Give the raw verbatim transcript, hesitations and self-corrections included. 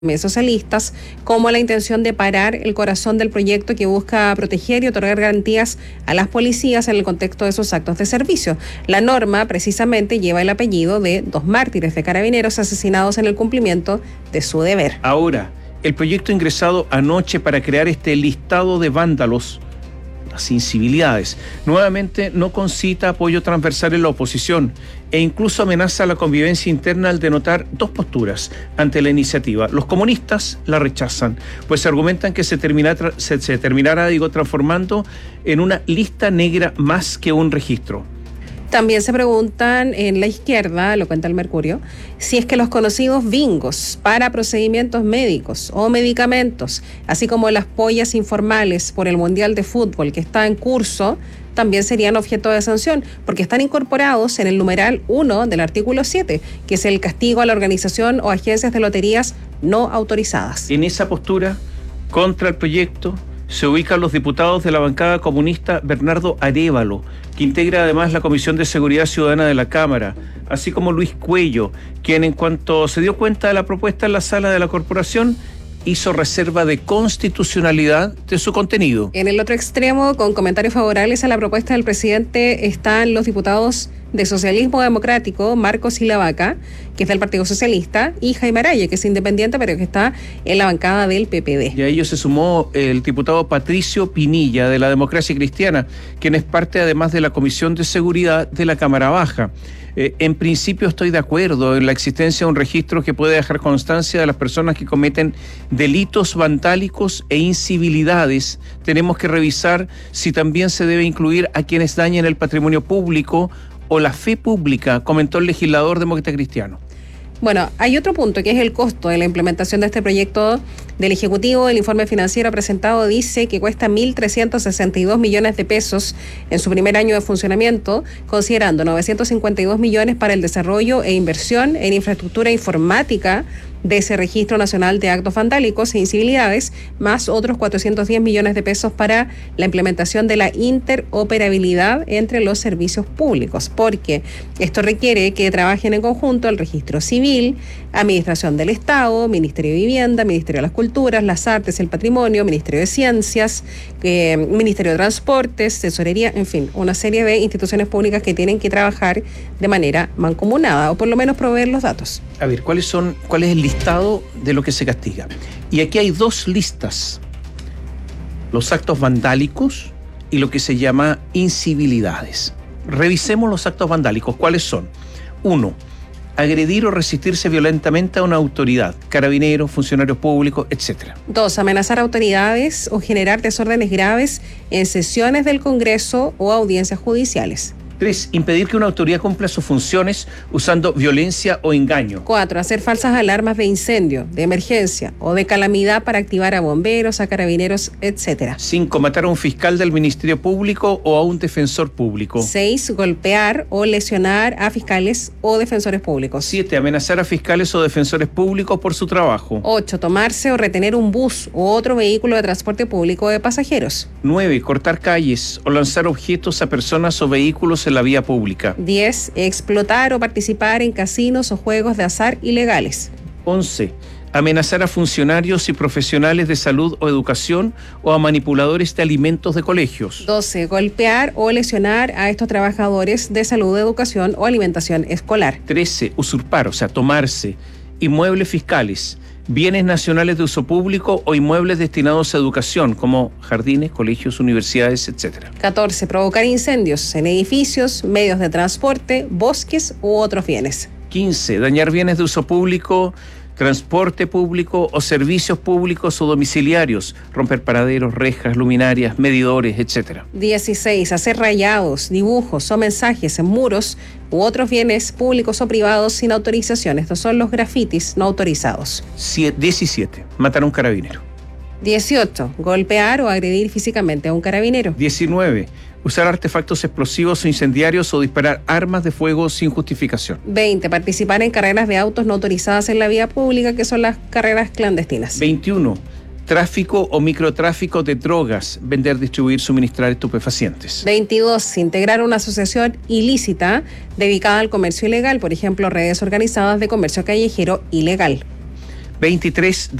socialistas, como la intención de parar el corazón del proyecto que busca proteger y otorgar garantías a las policías en el contexto de sus actos de servicio. La norma precisamente lleva el apellido de dos mártires de carabineros asesinados en el cumplimiento de su deber. Ahora, el proyecto ingresado anoche para crear este listado de vándalos, las incivilidades, nuevamente no concita apoyo transversal en la oposición e incluso amenaza la convivencia interna al denotar dos posturas ante la iniciativa. Los comunistas la rechazan, pues argumentan que se, termina, se, se terminará, digo, transformando en una lista negra más que un registro. También se preguntan en la izquierda, lo cuenta el Mercurio, si es que los conocidos bingos para procedimientos médicos o medicamentos, así como las pollas informales por el Mundial de Fútbol que está en curso, también serían objeto de sanción, porque están incorporados en el numeral uno del artículo siete, que es el castigo a la organización o agencias de loterías no autorizadas. En esa postura, contra el proyecto, se ubican los diputados de la bancada comunista Bernardo Arévalo, que integra además la Comisión de Seguridad Ciudadana de la Cámara, así como Luis Cuello, quien en cuanto se dio cuenta de la propuesta en la sala de la corporación, hizo reserva de constitucionalidad de su contenido. En el otro extremo, con comentarios favorables a la propuesta del presidente, están los diputados de Socialismo Democrático, Marcos Silavaca, que es del Partido Socialista, y Jaime Araya, que es independiente, pero que está en la bancada del P P D. Y a ello se sumó el diputado Patricio Pinilla, de la Democracia Cristiana, quien es parte además de la Comisión de Seguridad de la Cámara Baja. Eh, en principio estoy de acuerdo en la existencia de un registro que puede dejar constancia de las personas que cometen delitos vandálicos e incivilidades. Tenemos que revisar si también se debe incluir a quienes dañen el patrimonio público o la fe pública, comentó el legislador demócrata cristiano. Bueno, hay otro punto que es el costo de la implementación de este proyecto del Ejecutivo. El informe financiero presentado dice que cuesta mil trescientos sesenta y dos millones de pesos en su primer año de funcionamiento, considerando novecientos cincuenta y dos millones para el desarrollo e inversión en infraestructura informática de ese Registro Nacional de Actos Vandálicos e Incivilidades, más otros cuatrocientos diez millones de pesos para la implementación de la interoperabilidad entre los servicios públicos, porque esto requiere que trabajen en conjunto el Registro Civil, Administración del Estado, Ministerio de Vivienda, Ministerio de las Culturas, las Artes, el Patrimonio, Ministerio de Ciencias, eh, Ministerio de Transportes, Tesorería, en fin, una serie de instituciones públicas que tienen que trabajar de manera mancomunada, o por lo menos proveer los datos. A ver, ¿cuáles son, cuál es el listado de lo que se castiga? Y aquí hay dos listas: los actos vandálicos y lo que se llama incivilidades. Revisemos los actos vandálicos. ¿Cuáles son? Uno, agredir o resistirse violentamente a una autoridad, carabineros, funcionarios públicos, etcétera. Dos, amenazar autoridades o generar desórdenes graves en sesiones del Congreso o audiencias judiciales. Tres, impedir que una autoridad cumpla sus funciones usando violencia o engaño. Cuatro, hacer falsas alarmas de incendio, de emergencia o de calamidad para activar a bomberos, a carabineros, etcétera. Cinco, matar a un fiscal del Ministerio Público o a un defensor público. Seis, golpear o lesionar a fiscales o defensores públicos. Siete, amenazar a fiscales o defensores públicos por su trabajo. Ocho, tomarse o retener un bus u otro vehículo de transporte público de pasajeros. Nueve, cortar calles o lanzar objetos a personas o vehículos en la vía pública. diez. Explotar o participar en casinos o juegos de azar ilegales. once. Amenazar a funcionarios y profesionales de salud o educación o a manipuladores de alimentos de colegios. doce. Golpear o lesionar a estos trabajadores de salud, educación o alimentación escolar. trece. Usurpar, o sea, tomarse inmuebles fiscales, bienes nacionales de uso público o inmuebles destinados a educación, como jardines, colegios, universidades, etcétera. catorce. Provocar incendios en edificios, medios de transporte, bosques u otros bienes. quince. Dañar bienes de uso público, transporte público o servicios públicos o domiciliarios, romper paraderos, rejas, luminarias, medidores, etcétera. dieciséis. Hacer rayados, dibujos o mensajes en muros u otros bienes públicos o privados sin autorización. Estos son los grafitis no autorizados. diecisiete. Matar a un carabinero. dieciocho. Golpear o agredir físicamente a un carabinero. diecinueve. Usar artefactos explosivos o incendiarios o disparar armas de fuego sin justificación. veinte. Participar en carreras de autos no autorizadas en la vía pública, que son las carreras clandestinas. veintiuno. Tráfico o microtráfico de drogas, vender, distribuir, suministrar estupefacientes. veintidós. Integrar una asociación ilícita dedicada al comercio ilegal, por ejemplo, redes organizadas de comercio callejero ilegal. veintitrés